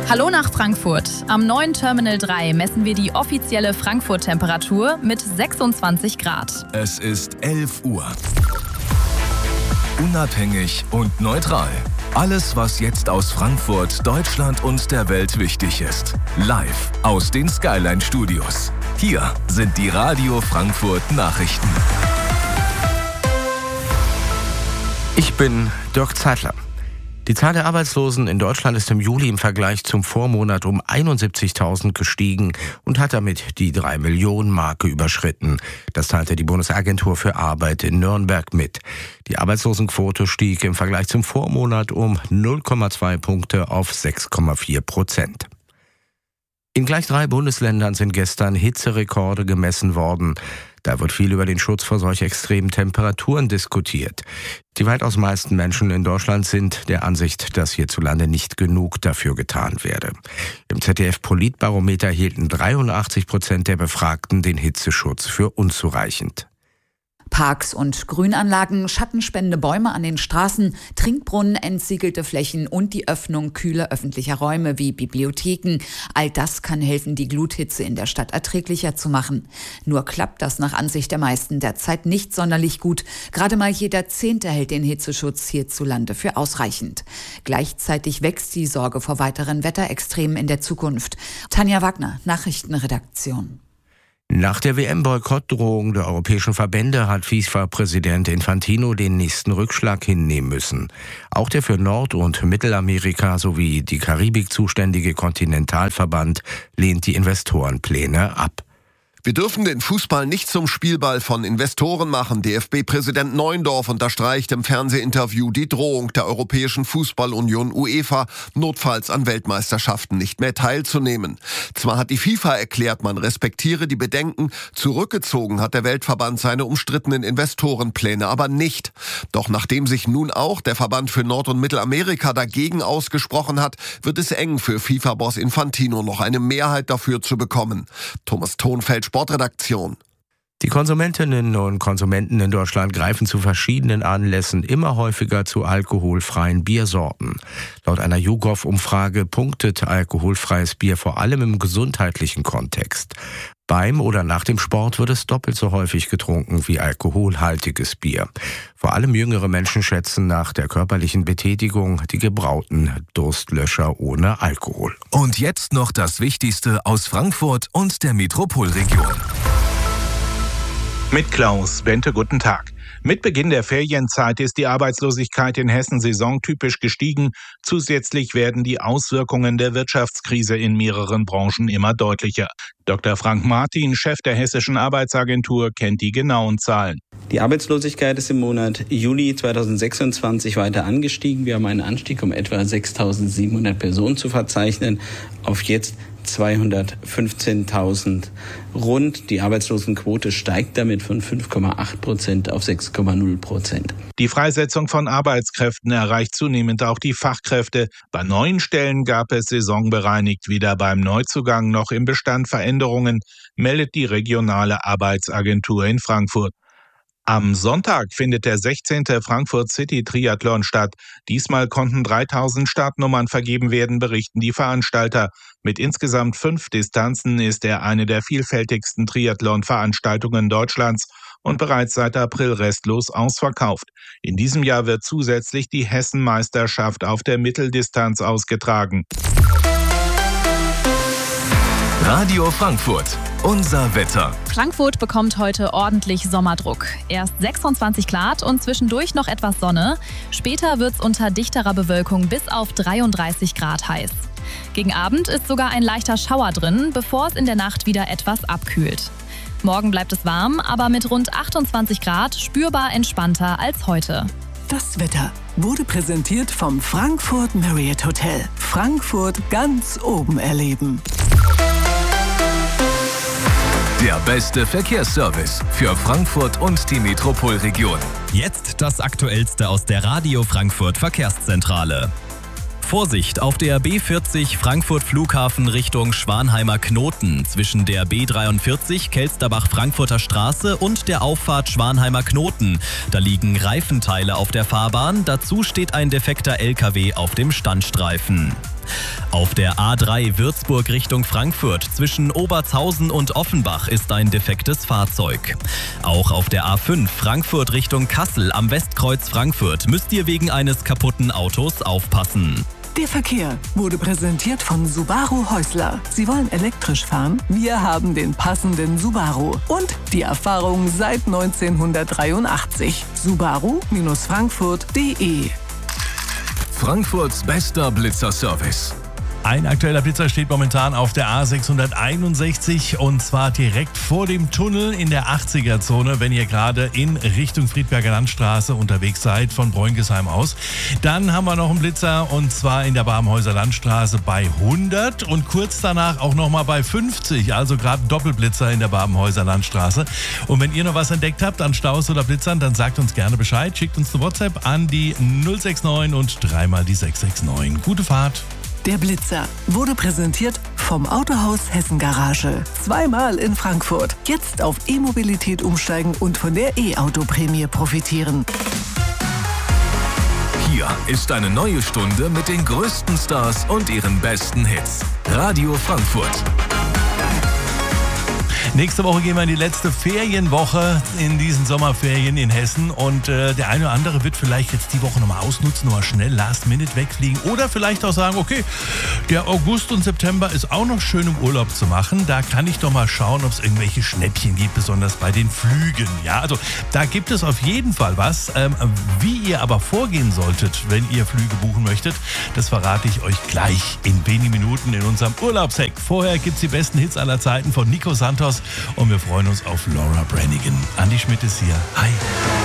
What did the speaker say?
Hallo nach Frankfurt. Am neuen Terminal 3 messen wir die offizielle Frankfurt-Temperatur mit 26 Grad. Es ist 11 Uhr. Unabhängig und neutral. Alles, was jetzt aus Frankfurt, Deutschland und der Welt wichtig ist. Live aus den Skyline Studios. Hier sind die Radio Frankfurt Nachrichten. Ich bin Dirk Zeitler. Die Zahl der Arbeitslosen in Deutschland ist im Juli im Vergleich zum Vormonat um 71.000 gestiegen und hat damit die 3-Millionen-Marke überschritten. Das teilte die Bundesagentur für Arbeit in Nürnberg mit. Die Arbeitslosenquote stieg im Vergleich zum Vormonat um 0,2 Punkte auf 6,4%. In gleich 3 Bundesländern sind gestern Hitzerekorde gemessen worden. Da wird viel über den Schutz vor solch extremen Temperaturen diskutiert. Die weitaus meisten Menschen in Deutschland sind der Ansicht, dass hierzulande nicht genug dafür getan werde. Im ZDF-Politbarometer hielten 83% der Befragten den Hitzeschutz für unzureichend. Parks und Grünanlagen, schattenspendende Bäume an den Straßen, Trinkbrunnen, entsiegelte Flächen und die Öffnung kühler öffentlicher Räume wie Bibliotheken. All das kann helfen, die Gluthitze in der Stadt erträglicher zu machen. Nur klappt das nach Ansicht der meisten derzeit nicht sonderlich gut. Gerade mal jeder 10. hält den Hitzeschutz hierzulande für ausreichend. Gleichzeitig wächst die Sorge vor weiteren Wetterextremen in der Zukunft. Tanja Wagner, Nachrichtenredaktion. Nach der WM-Boykottdrohung der europäischen Verbände hat FIFA-Präsident Infantino den nächsten Rückschlag hinnehmen müssen. Auch der für Nord- und Mittelamerika sowie die Karibik zuständige Kontinentalverband lehnt die Investorenpläne ab. Wir dürfen den Fußball nicht zum Spielball von Investoren machen. DFB-Präsident Neuendorf unterstreicht im Fernsehinterview die Drohung der Europäischen Fußballunion UEFA, notfalls an Weltmeisterschaften nicht mehr teilzunehmen. Zwar hat die FIFA erklärt, man respektiere die Bedenken, zurückgezogen hat der Weltverband seine umstrittenen Investorenpläne aber nicht. Doch nachdem sich nun auch der Verband für Nord- und Mittelamerika dagegen ausgesprochen hat, wird es eng für FIFA-Boss Infantino, noch eine Mehrheit dafür zu bekommen. Thomas Thonfeld, Sportredaktion. Die Konsumentinnen und Konsumenten in Deutschland greifen zu verschiedenen Anlässen immer häufiger zu alkoholfreien Biersorten. Laut einer YouGov-Umfrage punktet alkoholfreies Bier vor allem im gesundheitlichen Kontext. Beim oder nach dem Sport wird es doppelt so häufig getrunken wie alkoholhaltiges Bier. Vor allem jüngere Menschen schätzen nach der körperlichen Betätigung die gebrauten Durstlöscher ohne Alkohol. Und jetzt noch das Wichtigste aus Frankfurt und der Metropolregion. Mit Klaus Bente, guten Tag. Mit Beginn der Ferienzeit ist die Arbeitslosigkeit in Hessen saisontypisch gestiegen. Zusätzlich werden die Auswirkungen der Wirtschaftskrise in mehreren Branchen immer deutlicher. Dr. Frank Martin, Chef der Hessischen Arbeitsagentur, kennt die genauen Zahlen. Die Arbeitslosigkeit ist im Monat Juli 2026 weiter angestiegen. Wir haben einen Anstieg um etwa 6.700 Personen zu verzeichnen auf jetzt 215.000 rund. Die Arbeitslosenquote steigt damit von 5,8% auf 6,0%. Die Freisetzung von Arbeitskräften erreicht zunehmend auch die Fachkräfte. Bei neuen Stellen gab es saisonbereinigt weder beim Neuzugang noch im Bestand Veränderungen, meldet die regionale Arbeitsagentur in Frankfurt. Am Sonntag findet der 16. Frankfurt City Triathlon statt. Diesmal konnten 3.000 Startnummern vergeben werden, berichten die Veranstalter. Mit insgesamt 5 Distanzen ist er eine der vielfältigsten Triathlon-Veranstaltungen Deutschlands und bereits seit April restlos ausverkauft. In diesem Jahr wird zusätzlich die Hessenmeisterschaft auf der Mitteldistanz ausgetragen. Radio Frankfurt, unser Wetter. Frankfurt bekommt heute ordentlich Sommerdruck. Erst 26 Grad und zwischendurch noch etwas Sonne. Später wird's unter dichterer Bewölkung bis auf 33 Grad heiß. Gegen Abend ist sogar ein leichter Schauer drin, bevor es in der Nacht wieder etwas abkühlt. Morgen bleibt es warm, aber mit rund 28 Grad spürbar entspannter als heute. Das Wetter wurde präsentiert vom Frankfurt Marriott Hotel. Frankfurt ganz oben erleben. Der beste Verkehrsservice für Frankfurt und die Metropolregion. Jetzt das Aktuellste aus der Radio Frankfurt Verkehrszentrale. Vorsicht auf der B40 Frankfurt Flughafen Richtung Schwanheimer Knoten zwischen der B43 Kelsterbach-Frankfurter Straße und der Auffahrt Schwanheimer Knoten. Da liegen Reifenteile auf der Fahrbahn, dazu steht ein defekter LKW auf dem Standstreifen. Auf der A3 Würzburg Richtung Frankfurt zwischen Obertshausen und Offenbach ist ein defektes Fahrzeug. Auch auf der A5 Frankfurt Richtung Kassel am Westkreuz Frankfurt müsst ihr wegen eines kaputten Autos aufpassen. Der Verkehr wurde präsentiert von Subaru Häusler. Sie wollen elektrisch fahren? Wir haben den passenden Subaru und die Erfahrung seit 1983. Subaru-Frankfurt.de. Frankfurts bester Blitzerservice. Ein aktueller Blitzer steht momentan auf der A661 und zwar direkt vor dem Tunnel in der 80er-Zone, wenn ihr gerade in Richtung Friedberger Landstraße unterwegs seid, von Bräungesheim aus. Dann haben wir noch einen Blitzer und zwar in der Babenhäuser Landstraße bei 100 und kurz danach auch nochmal bei 50, also gerade ein Doppelblitzer in der Babenhäuser Landstraße. Und wenn ihr noch was entdeckt habt an Staus oder Blitzern, dann sagt uns gerne Bescheid, schickt uns eine WhatsApp an die 069 und 3 mal die 669. Gute Fahrt! Der Blitzer wurde präsentiert vom Autohaus Hessen Garage. Zweimal in Frankfurt. Jetzt auf E-Mobilität umsteigen und von der E-Auto-Prämie profitieren. Hier ist eine neue Stunde mit den größten Stars und ihren besten Hits. Radio Frankfurt. Nächste Woche gehen wir in die letzte Ferienwoche in diesen Sommerferien in Hessen und der eine oder andere wird vielleicht jetzt die Woche nochmal ausnutzen, nochmal schnell Last Minute wegfliegen oder vielleicht auch sagen, okay, der August und September ist auch noch schön im Urlaub zu machen, da kann ich doch mal schauen, ob es irgendwelche Schnäppchen gibt, besonders bei den Flügen. Ja, also da gibt es auf jeden Fall was. Wie ihr aber vorgehen solltet, wenn ihr Flüge buchen möchtet, das verrate ich euch gleich in wenigen Minuten in unserem Urlaubshack. Vorher gibt es die besten Hits aller Zeiten von Nico Santos und wir freuen uns auf Laura Branigan. Andi Schmidt ist hier. Hi.